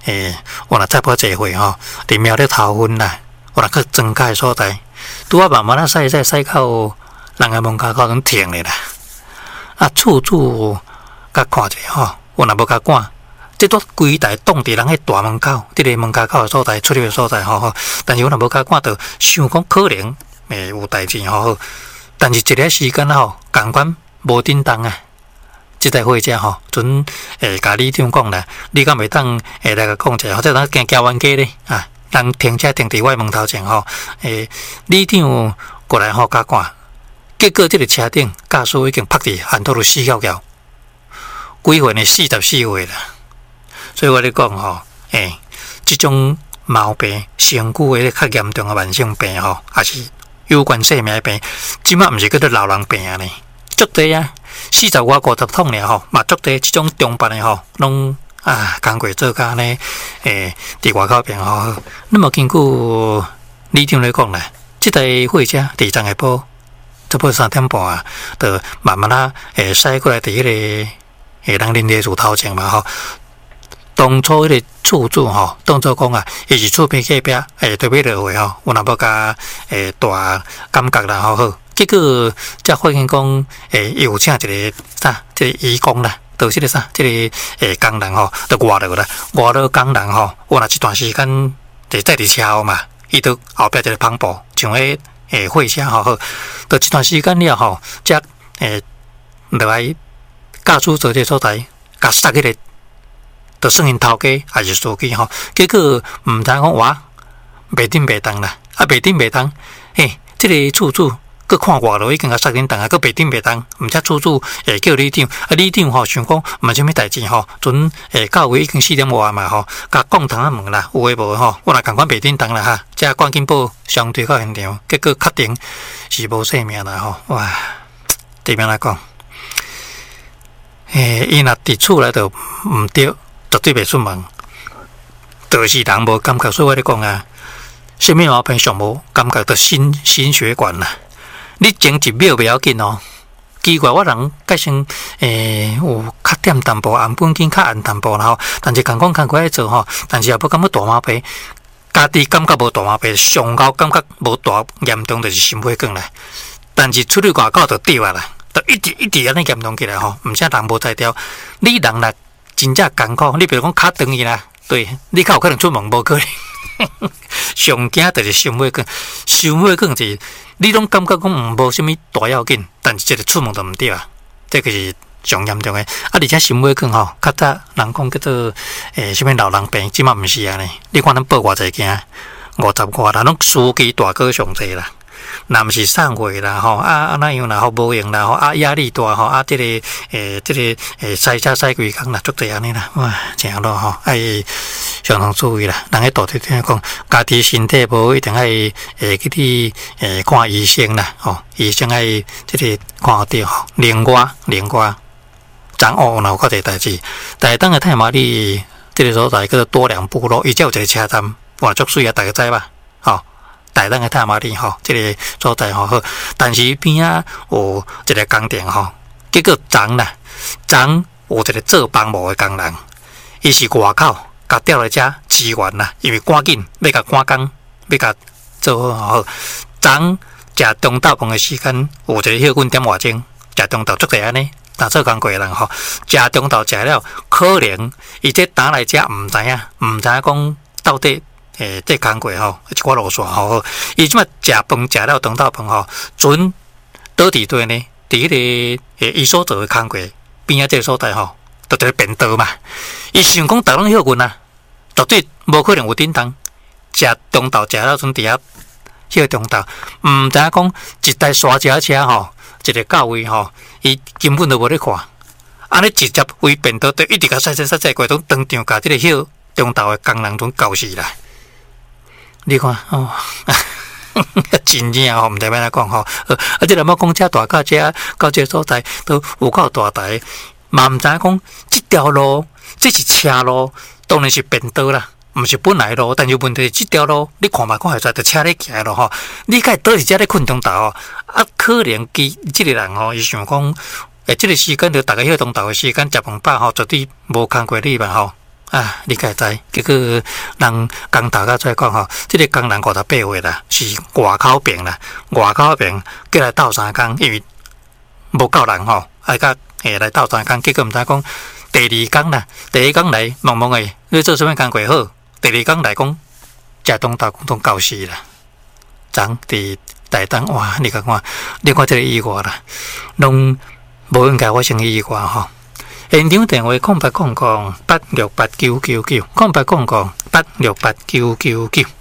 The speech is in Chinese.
我若再不坐会吼，伫庙咧头昏啦，我若去增加所在，拄啊慢慢驶到人个门口可能停咧啦。啊，厝主甲看者吼，我若无甲赶，即都规台挡伫人迄大门口，即个门口口的所在，出入的所在吼。但是我若无甲赶，就想讲可能有代志吼。但是一个时间吼，共款无叮当啊。即台会者吼，准甲李长讲啦，你敢袂当来甲讲者，或者咱行交湾街咧啊，人停车停伫我门头前吼，李长过来吼甲赶。结果，这个车顶驾驶已经拍伫hand土路死翘翘，几岁呢？44岁啦。所以我咧讲吼，这种毛病、身躯的较严重的慢性病吼，也是有关生命病，即马毋是叫做老人病呢，足多啊，40外50桶尔吼，嘛足多这种中班的吼，拢工过做甲呢，伫外口病吼。那么根据李长来讲啦，这台火车伫张下坡。差不多3点半啊，就慢慢驶过来伫迄个人林业主头前嘛吼。当初迄个厝主吼，当作讲伊是厝边隔壁对面落货吼，我若无甲大感觉啦吼。结果才发现讲有请一个即个义工啦，就即个即个工人吼，就外落啦，外落工人吼，我若一段时间就在伫车后嘛，伊就后壁一个篷布，像迄。火车吼，到一段时间了吼，则落来驾驶座这所在，甲塞起个，就算因头家还是司机吼，结果毋知讲哇，袂顶袂当啦，袂顶袂当，这个厝主佮看外路已经甲塞紧当啊，佮袂顶袂当，毋则厝主叫李长，李长吼想讲毋啥物代志吼，阵到位已经4点外嘛吼，甲讲堂问啦，有诶无吼，我若共款袂顶当啦哈，则赶紧报相对到现场，结果确定是无性命啦吼，哇，对面来讲，伊若伫厝内头毋对，绝对袂出门，就是人无感觉，所以我咧讲啊，什么毛病上无感觉，就心血管啦。你前1秒袂要紧哦，奇怪我人改成有较点淡薄，按本紧较暗淡薄啦吼，但是共讲工课爱做吼，但是也不感觉大毛病，家己感觉无大毛病，上高感觉无大严重，就是心血管啦。但是出去外口就对啊啦，就一直安尼严重起来吼，毋则人无才调。你人若真正艰苦，你比如讲脚长去啦，对，你较有可能出门无可能。上惊就是心血管，心血管是你拢感觉讲无啥物大要紧，但是这个出门就毋对啊，这个是上严重的。而且心血管吼，较早人讲叫做啥物老人病，即马毋是安尼。你看咱报偌济件，50外啦，拢司机大哥上济啦。若毋是送货啦吼，那样啦，吼无用啦吼，压力大吼，这个塞车塞几工啦，足侪安尼啦，哇，真咯吼，爱相当注意啦。人喺大体听讲，家己身体无一定爱去看医生啦，吼，医生爱这个看对吼，另外，昨有哪有较侪代志，台东嘅太麻里这个所在叫做多良部落，伊只有一个车站，哇，足水啊，大家知吧？吼。台东的太麻里吼，这个所在吼好，但是边啊有一个工店吼，结果昨有一个做帮务的工人，伊是外口甲调来遮支援啦，因为赶紧要甲赶工，要甲做好。昨食中昼饭的时间，有一个休困点外钟，食中昼足侪安尼，但做工过的人吼，食中昼食了，可能伊这打来遮毋知影讲到底。这工过吼，一寡路线吼，伊即马食饭食了中昼饭吼，准倒伫对呢？伫迄个伊所做的工过边啊，这个所在吼，就一个便当嘛。伊想讲逐拢休困啊，绝对无可能有叮当。食中昼食了阵伫遐休中昼，毋知影讲一台沙车车吼，一个到位吼，伊根本都无咧看，安尼直接为便当，就一直甲塞过，当场甲即个休中昼的工人拢搞死啦。你看哦，真正吼，毋知要安怎讲吼。这若要讲遮大到遮到这所在都有够大台，嘛毋知影讲这条路这是车路，当然是便道啦，毋是本来路。但是问题是这条路，你看嘛看会出来，就车咧行咯吼。你该倒是遮咧困中昼吼，可能这个人吼，伊想讲，这个时间就大家休中昼的时间食饭饱吼，绝对无空过你嘛吼。 啊，你家知，结果人工头甲出来讲吼，这个工人58岁啦，是外口病啦，外口病，过来斗3工，因为无够人吼，甲来斗3工，结果毋知讲第2工啦，第1工来懵懵诶，你做啥物工过好？第2工来讲，食东道讲到死啦，昨伫台东哇，你看看，你看这个意外啦，拢无应该发生意外吼。现场电话0800868999，0800868999。